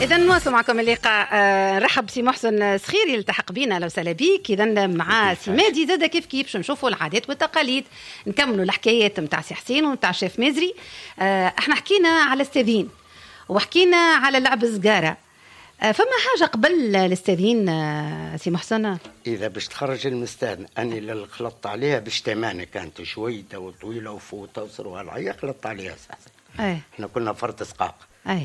إذا نواصل معكم اللقاء. نرحب بسي محسن صخيري التحق بينا، لو سلا بيك. إذا مع سي مادي زاده كيف باش نشوفوا العادات والتقاليد، نكملوا الحكايات نتاع سي حسين ونتاع شيف مازري. احنا حكينا على استاذين وحكينا على لعب الزقارة، فما حاجة قبل الاستاذين سي محسن؟ إذا باش تخرج المستان أني اللي خلطت عليها باش تمانة كانت شويته وطويلة وفوطة وصروها العيا خلطت عليها ساسا. احنا كنا فرد سقاق.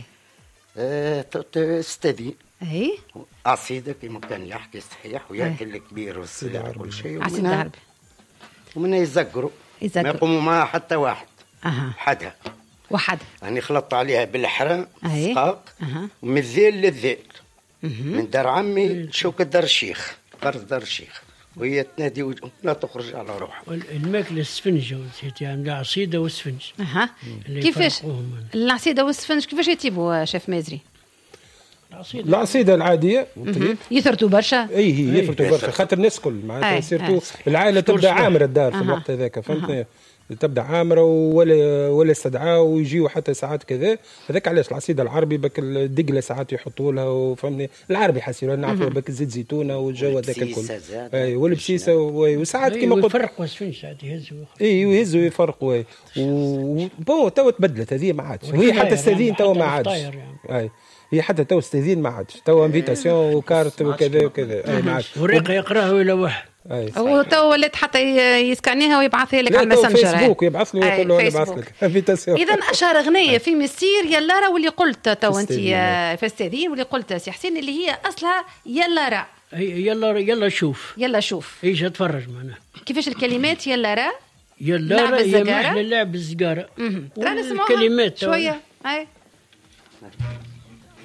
استاذين عصيدة كما كان يحكي صحيح وياكل الكبير والصغير وكل شيء. عصيدة عربي. ومنها يزقروا ما يقوموا معها حتى واحد. حدها وحد يعني خلطت عليها بالحرام سقاق ومن الذيل للذيل من دار عمي شوك دار الشيخ فرد دار الشيخ، وهي تنادي لا تخرج على روحها. الماكله السفنج يعني العصيده والسفنج. كيفاش العصيده والسفنج كيفاش يطيبوا شيف مازري؟ العصيده العاديه يثرتوا برشا. هي يثرتوا برشا خاطر الناس الكل معناتها سيرتو العائله تبدا عامره الدار في الوقت هذاك، فهمتني؟ تبدا عامره ولا استدعاء ويجيو حتى ساعات كذا. هذاك علاش العصيده العربي بك الدقله ساعات يحطوا لها، وفهمني العربي حسيروا نعرفوا بك زيت زيتونه والجو هذاك الكل. والبسيسه وساعات كيما قلت يفرقوا السفنج ساعات يهزوا يهزوا يفرقوا. بون تو تبدلت هذه ما عادش، وهي حتى استاذين تو ما عادش. هي حتى تو استاذين ما عادش، تو انفيتاسيون وكارت وكذا وكذا. ما عادش ورقه يقراها ولا واحد. وتو ولات حتى يسكانيها ويبعثها لك على الماسنجر. فيسبوك يبعث له يقول له يبعث لك انفيتاسيون. اذا اشهر اغنيه في مسير يلا را، واللي قلت تو انت في استاذين، واللي قلت سي حسين اللي هي اصلها يلا را. يلا شوف ايش اتفرج معناها كيفاش الكلمات يلا را يا محلى لعب الزقاره. ترى نسمعوها الكلمات شويه.